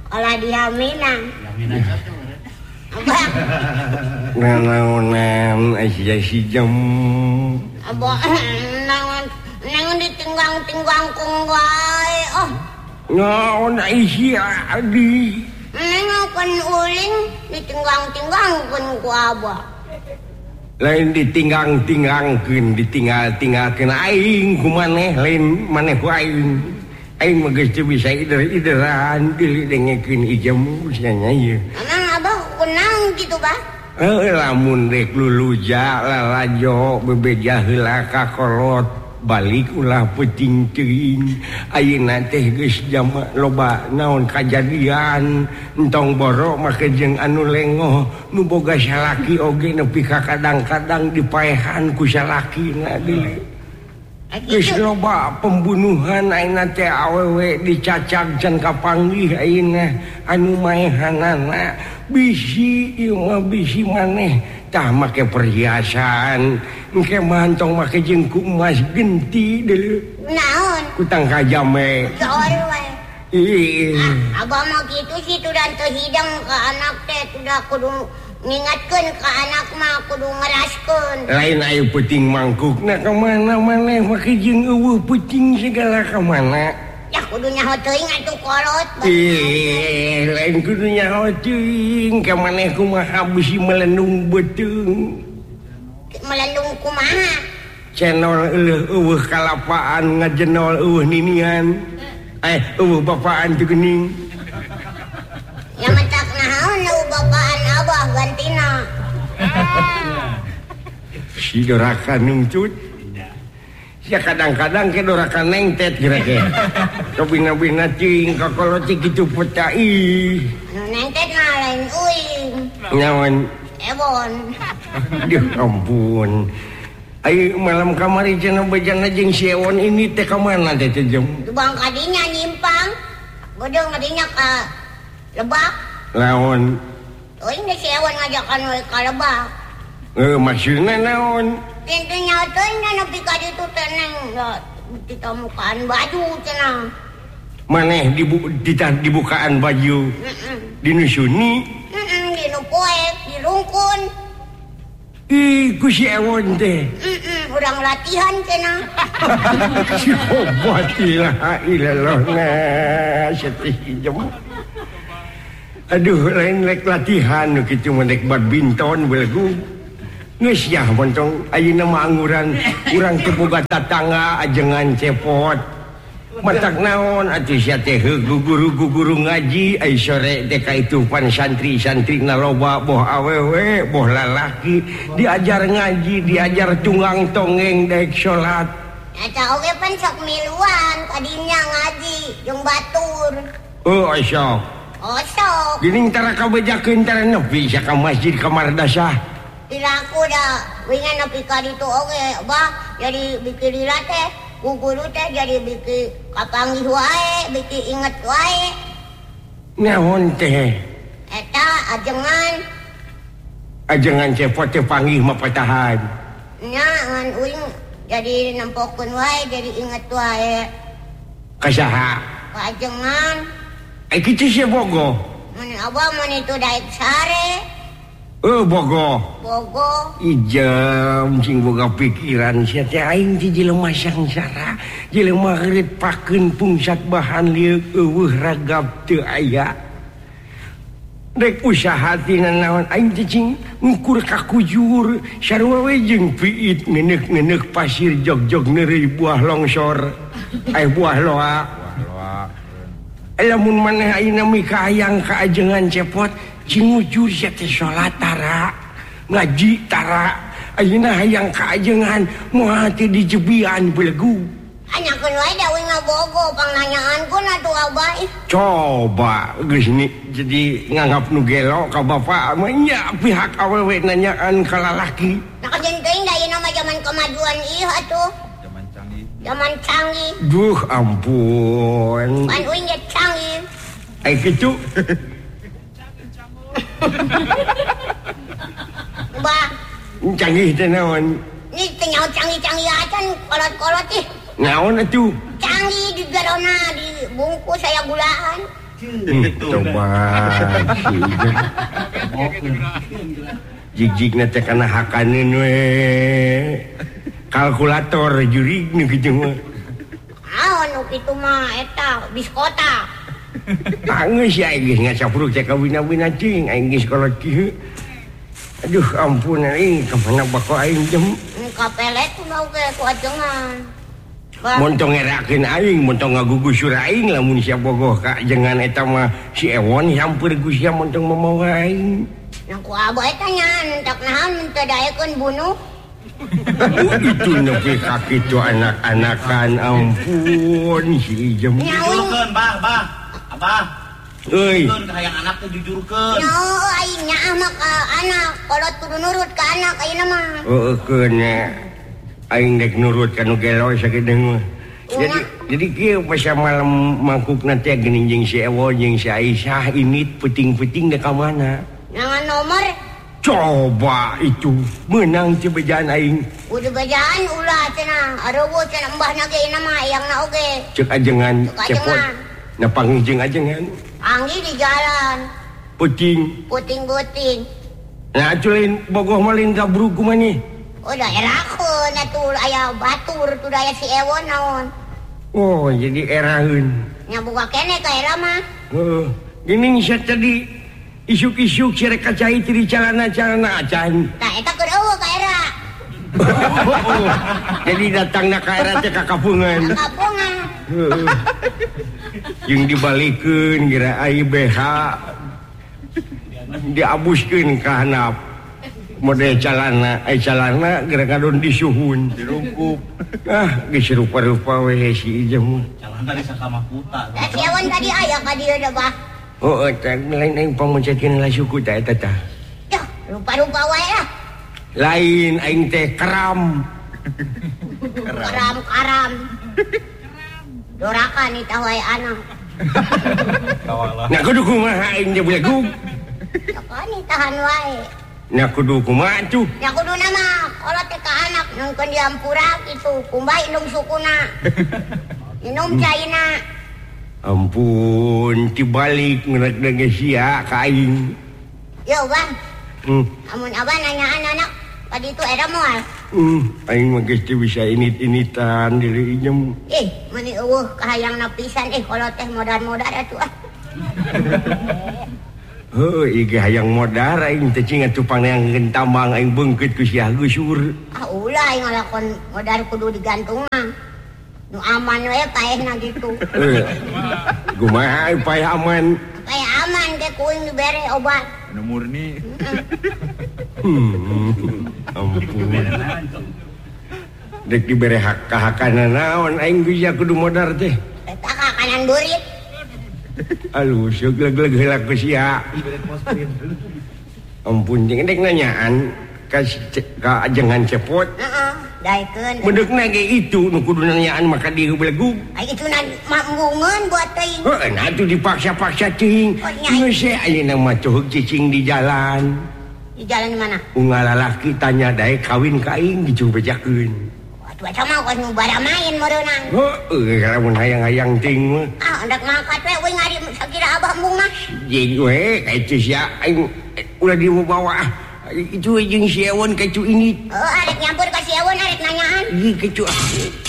Kalau dia minang. Abah. Naon Asia si jam. Abah naon ditinggang-tinggang kung wae. Oh. Naon Asia adi. Nengokan uling ditinggang-tinggang ku abah. Lain ditinggang-tinggangkeun, ditinggal-tinggalkeun aing ku maneh, lain maneh ku aing. Aing mah geus teu bisa ider-ideran deuli dengekeun ijem sia ieu. Emang abah kunaon kitu, Bah? Lamun rek luluja lalajo bebeja heula ka kolot balik ulah peuting teuing. Ayeuna teh geus jam loba naon kajadian entong borok make jeung anu lengoh nu boga salaki oge nepi ka kadang-kadang dipaehan ku salakina deui. Geus loba pembunuhan ayeuna teh awewe dicacag can kapanggih ayeuna anu maehanana bisi ieu mah bisi maneh tah make perhiasan engke mantong make jeung ku emas genti deuleu. Naon? Kutang kajame. Soal we. Ih. Abah mah kitu sih tudan teu hidang ka anak teh tudah kudu ngingatkeun ka anak mah kudu ngeraskeun. Lain aya peuting mangkukna ka mana maneh make jeung eueuh peuting segala ka mana. Ya kudu nyaho teuing atuh kolot. Ih, lain kudu nyaho teuing ka maneh kumaha bisi melendung beuteung. Melendung kumaha? Cenol eueuh kalapaan ngajenol eueuh ninian. Eueuh bapaan teu geuning. Ya mentak naon eueuh bapaan abah gantina. Si doraka nungcut. Ya kadang-kadang ke doraka nengtet geura-ge. Kabina-bina cing ka kolot kitu peta ih. Nengtet mah lain uing. Nyawan. Ebon. Aduh ampun. Ai malam kamari cenah bejana jeung si Ewon ini teh ka mana teh jem? Tubang kadinya nyimpang. Godong kadinya ka Lebak. Laon. Uing geus si Ewon ngajakan we ka Lebak. Maksudna naon? Tentunya teuing na nepi ka ditu teh neng ditemukan baju cenah. Maneh dibukaan baju. Dinu suni. Dinu poek, dirungkun. Ih, ku si Ewon teh. Urang latihan cenah. Si obat ilah nah setih jem. Aduh, lain lek latihan nu kitu mendek badminton belegu. Geus ya montong ayeuna mah anguran urang teu boga tatangga ajengan cepot. Matak naon atuh sia teh guguru ngaji ai sore teh kaitupan santri-santri na loba boh awewe boh lalaki diajar ngaji diajar tunggang tongeng daek salat. Eta oge pan sok miluan kadinya ngaji jeung batur. Oh sok. Oh sok. Geuning tara kabejakeun tara nepi sa ka masjid ka madrasah. Dilaku da wingan nepi ka ditu oge bah jadi bikin lila teh guguru teh jadi bikin kapanggih wae bikin inget wae. Naon teh? Eta ajengan cepot teh panggih mah patahan. Nya ngan uing jadi nempokeun wae jadi inget wae. Ka saha? Ka ajengan. Ai kitu sia bogo. Mun abah mun itu daek sare. Bogo. Bogo. Ijem cing boga pikiran sia teh aing ti jelema sangsara. Jelema heureut pakeun pungsat bahan lieu eueuh ragab teu aya. Dek usaha tina naon aing teh cing ngukur ka kujur sarua we jeung piit ngeneuk-ngeneuk pasir jog-jog neureuy buah longsor. Buah loa. Lamun maneh ayeuna mika hayang ka ajengan cepot cing ujur sia teh salat tara, ngaji tara. Ayeuna hayang ka ajengan moal teh dijebian belegu. Anyakeun wae da we ngabogo pangnanyaankeun atuh abah. Coba geus ni jadi nganggap nu gelo ka bapak mah nya pihak awewe nanyaan ka lalaki. Nah kajen teuing da ayeuna mah zaman kemajuan ieu atuh. Zaman canggih. Duh ampun. Pan uing ge canggih. Ai kitu. Bah. Canggih teh naon? Ni teh nyaho canggih-canggih acan kolot-kolot ih. Naon atuh? Canggih di garona dibungkus aya gulaan. coba jijik nanti karena hakanin kalkulator jurig nih gitu mah itu mah eta biskota angus ya guys nggak sapruk cek kawin-kawin cing guys kalau kieu aduh ampun ini kemana bako aing jam kapelet tuh mau ke kuajengan montong ngerakeun aing montong ngagugusur aing lamun sia bogoh ka jangan eta mah si Ewon hampir sia montong mau aing nang ku abah eta nya entak nahan teu daekeun bunuh itu nepi ka kitu anak-anakan ampun si jem jujurkeun bah abah euy hayang anak teh jujurkeun yo aing nya mah ka anak kalau kudu nurut ka anak ayeuna mah keun aing dek nurut kanu gelo sakideung mah jadi kieu pas malam mangkuk nanti geuning jeung si Ewo jeung si Aisyah ini peting-peting dek ka mana nangan nomor coba itu menang ci bejaan aing udah bejaan ulah cenah arewo cenah mbahna ge ina mah ayangna oge cek ajengan cepot na panggih ajengan panggih di jalan puting nah culin bogoh malin gabrug kumaha oh daerahkeun atuh aya batur tuh daya si Ewon naon oh jadi eraheun nya buka kene ka era mah geuning sia tadi isuk-isuk sirek kacai di calana-calana acan. Nah, eta keur eueuh ka era. Jadi datangna ka era teh ka kapungan. Kapungan. Yang dibalikeun geura ai BH diabuskeun ka handap. Model calana geura kadon disuhun, dirungkup. Geus rupa-rupa we si ijem. Calana di sakamakuta. Siawan tadi aya ka dieu da bah. Oh, lain pamuncatkeun lah suku teh eta tah. Yah, rupa-rupa wae lah. Lain aing teh karam. Karam. Dorakan itah wae anak. Nah kudu kumaha aing teh belegug. Sakani tahan wae. Nah kudu kumaha tuh? Nya kudu nama kalau teh ka anak nungkeun di ampura kitu, kumbay indung sukuna. Minum caina. Ampun, tibalik ngerak sia ka aing. Yo, Bang. Amun abah nanyaan anak, tadi itu era moal. Aing mah geus teu bisa init-initan diri ijem. Meni eueuh kahayangna pisan kalau teh modar-modar atuh ah. Heuh, ieu hayang modar aing teh cing atuh pangeun tambang aing beungkeut ku sia geusur. Ulah aing ngalakon modar kudu digantung mah. Nu aman we paehna gitu. Kumaha paeh aman? Paeh aman ge kuing dibere obat. Nu murni. Ampun. Dek dibere hak-hakanan naon aing bisa kudu modar teh. Eta hakanan burit. Alus geug-geug heula ku sia. Ampun jeung dek nanyaan ka ajengan cepot. Daekeun. Bedegna ge itu nu kudu nanyaan maka dieu belegug. Ai itu na mambungeun buat teuing. Heuh, nah atuh dipaksa-paksa teuing. Geus ayeuna mah cohog cicing di jalan. Di jalan mana? Unggal lalaki tanya daek kawin ka aing dicobejakeun. Atuh eta mah kos nu bara main meureunang. Heuh, lamun hayang-hayang ting mah. Hendak mangkat we euy ngari sakira abah embung mah. Jeung we ka itu sia aing ulah dibawa. Itu jeung si Ewon ka itu ini. Arek nyampur ka si Ewon arek nanyaan. Ih kecu.